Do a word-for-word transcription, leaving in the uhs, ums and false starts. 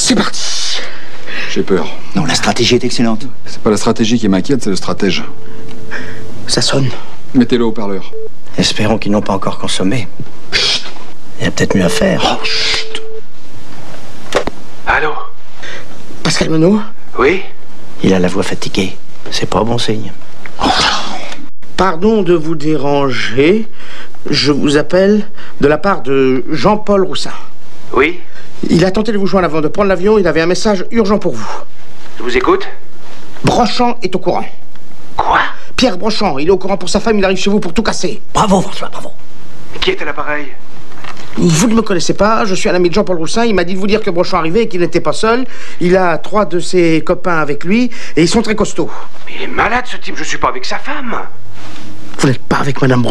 C'est parti. J'ai peur. Non, la stratégie est excellente. C'est pas la stratégie qui m'inquiète, c'est le stratège. Ça sonne. Mettez-le au parleur. Espérons qu'ils n'ont pas encore consommé. Chut. Il y a peut-être mieux à faire. Oh, chut. Allô? Pascal Menot? Oui? Il a la voix fatiguée. C'est pas bon signe. Oh. Pardon de vous déranger. Je vous appelle de la part de Jean-Paul Roussin. Oui? Il a tenté de vous joindre avant de prendre l'avion. Il avait un message urgent pour vous. Je vous écoute? Brochant est au courant. Quoi? Pierre Brochant, il est au courant pour sa femme, il arrive chez vous pour tout casser. Bravo, François, bravo. Qui est à l'appareil? Vous ne me connaissez pas, je suis un ami de Jean-Paul Roussin. Il m'a dit de vous dire que Brochant arrivait et qu'il n'était pas seul. Il a trois de ses copains avec lui et ils sont très costauds. Mais il est malade ce type, je suis pas avec sa femme. Vous n'êtes pas avec Madame Brochant?